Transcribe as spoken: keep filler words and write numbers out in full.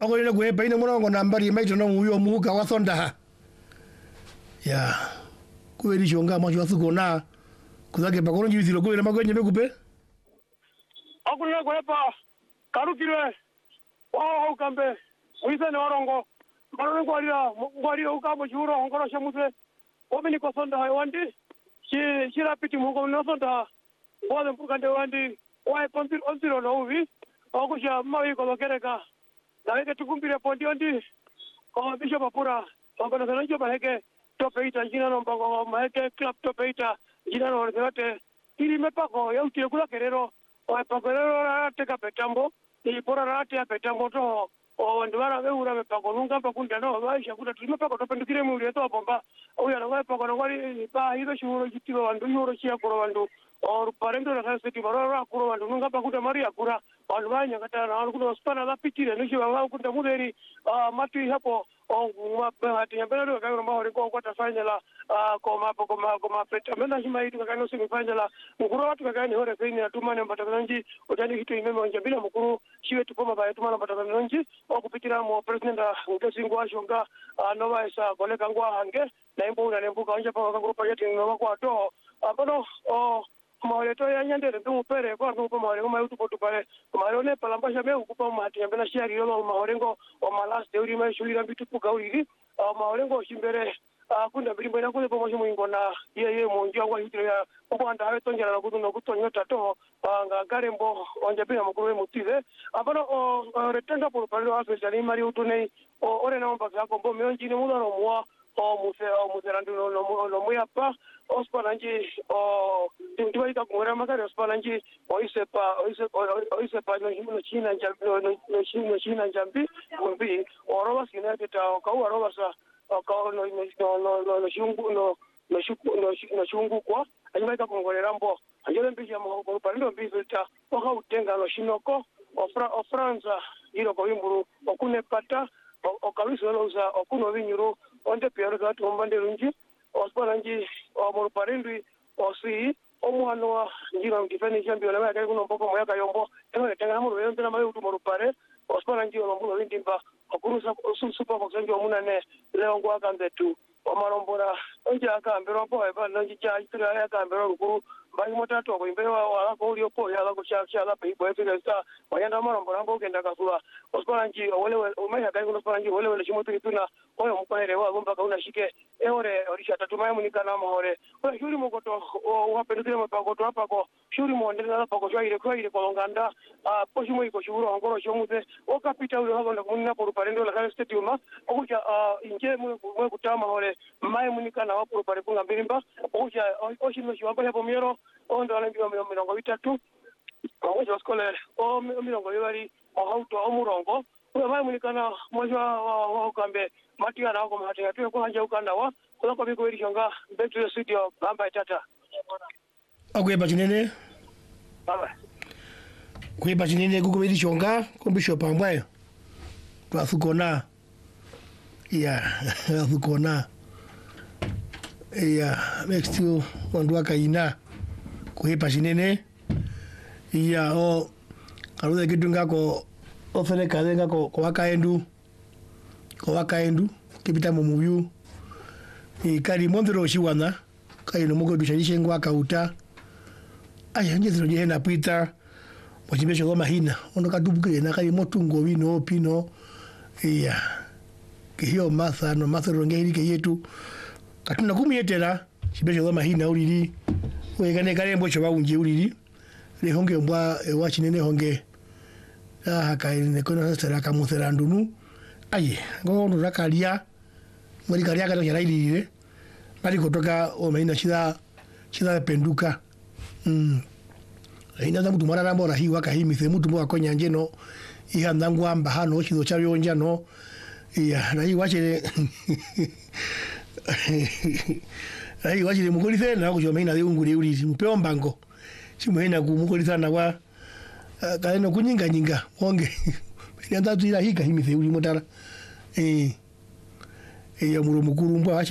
ako ile kwe paine mwana ngo nambari maito no uyo muka wasonda ya kweli shonga macho asukona kuzake pakoro njibisiro kweli magonye bekupe akuna kwepa karukire wao ukambe uise ne orongo marone ngwarira ngwarira ukamo juro ngoro shamuse omini ko sonda wandi shi shira piti mungo no sonda wale mpukande wandi wae ponzir onziro no uvi okusha mawi ko lokereka daweke tukumbire pondi ondi ko bisho papura ngona sana jo baheke topeita jina no mbango maheke club topeita jina no orete ili mepako ya utie kula kerero wae pakorero rate kapetambo ni pora rate ya petambo to o ndwara veura mepako nunga pakunda no vaisha kuta tulimepako topendukire mu leto bomba oya na wae pako no wali pa hizo shuro jitiro wandu yoro chia kuro wandu or parendo na seti barora kuro wandu nunga pakuta maria kura wandu vanya kata na kuno spana la pitire nishi wao kunda muderi mati hapo o mapati yambelo ka no mahori ko kwata fanya la ko mapo ko ma ko mapeta mena hima itu ka no simi fanya la mukuru watu ka ni hore fini atumane mpatakanji utani hitu imeme onja bila mukuru shiwe tupoma ba tumana mpatakanji o kupitira mo president ngesi ngwa shonga no vaisa koleka ngwa hange na imbo na nembuka onja pa nguru pa yeti no kwa to abono o mahole to ya nyandere ndu pere kwa ndu mahole kama yutu potu pale mahole ne palambasha me ukupa mati yambena shari yo mahole ngo o malas teori ma shuli na bitu pugauri mahole ngo shimbere kunda bilimbo ina kule pomoshi mwingo na ye ye monjo wa hitire ya obanda hawe tonjera na kudu no kutonyota to nga garembo onja bila mukuru mutize abano o retenda por palo afesali mari utune o ore na mpaka kombo meonji ni mudo no mwa o muse o muserandu no no no muyapa ospalanji o ndiwa ita kumura makare ospalanji o isepa o isepa o isepa no himo china jambi no china china jambi kumbi oroba sinete ta ka oroba sa ka no no no no shungu no no shuku no no shungu kwa anyuma ita kongolera mbo ajele mbiji mo ko palindo mbizita o ka utenga no shinoko o fra o franza iro ko imburu o kune pata o kaluso no uza o kuno vinyuru onde piero za tumbande runji ospalanji o mo parindwi o si o muhano wa njira mtifani champion na kai kuno mpoko moya kayombo eno tenga mo rwendo na mayu tu mo pare ospalanji o mo ndimba o kurusa su super box njo munane leo ngwa kambetu o marombora onje akambero po e ba nji cha itira ya kambero rukuru bali motato ko imbe wa wala ko rio po ya la ko cha cha la pe po e sta wayanda marombora ngo kenda kasula ospalanji wale umenya kai kuno ospalanji wale wale chimoto ituna oyo mukore wa gomba ka unashike eore orisha tatuma munikana mahore kwa shuri mokoto wapendekele mapakoto hapa ko shuri muendelea hapa ko shuri kwa ile kolonganda a poshi mo iko shuri ngoro shomuze okapita ule habo ndo kunina por parendo la kale stadium okuja inje mu mu kutama hore mai munikana wa por pare kunga birimba okuja oshi mo shiwamba hapo miero ondo alambiwa mirongo mitatu okuja skole o mirongo yari o hauto o murongo kwa mai munikana mmoja wa kambe matia na ko matia tu ko hanja ukanda wa kula ko biko irishonga betu ya studio bamba tata akwe bachinene baba kwe bachinene kuko irishonga ko bishop ambwayo twasukona ya asukona ya next you ondwa kaina kwe bachinene ya o karuda kidunga ko ofere kadenga ko ko wakaendu ko wakaendu kipita mu muyu e kali mondero shiwana kai no mugo dushanishe ngwa kauta aya nje zino je na pita mojibesho goma hina ono kadubuke na kai motungo wino pino iya ke hiyo masa no masa rongeri ke yetu katuna kumiyetera shibesho goma hina ulili we kane kale mbocho baunje ulili le honge mbwa e wachinene honge ah kai ne kono sera kamusera ndunu aye ngono rakalia mwali kalia kato ya raili bali kutoka o maina shida shida penduka mm ina za mtu mara rambo na hii waka hii mise mtu mwa konya njeno iha ndangu amba hano shido cha yonja no iya na hii wache ai wache mugolise na ko maina de unguri uri mpeo mbango simuhena kumugolisa na wa kaeno kunyinga nyinga onge nenda tuira hika hii mise uri motara eh eh ya muru mukuru mbwa